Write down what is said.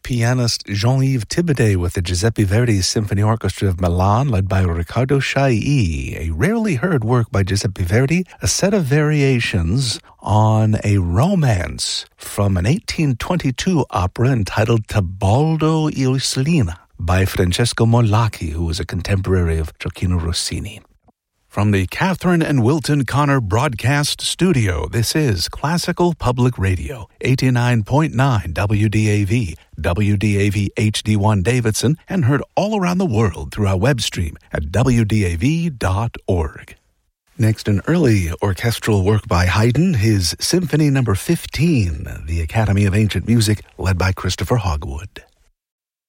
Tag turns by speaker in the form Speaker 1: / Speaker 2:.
Speaker 1: pianist Jean-Yves Thibaudet with the Giuseppe Verdi Symphony Orchestra of Milan, led by Riccardo Chailly, a rarely heard work by Giuseppe Verdi, a set of variations on a romance from an 1822 opera entitled Tebaldo e Isolina by Francesco Mollacchi, who was a contemporary of Gioacchino Rossini. From the Catherine and Wilton Connor Broadcast Studio, this is Classical Public Radio, 89.9 WDAV, WDAV HD1 Davidson, and heard all around the world through our web stream at wdav.org. Next, an early orchestral work by Haydn, his Symphony No. 15, the Academy of Ancient Music, led by Christopher Hogwood.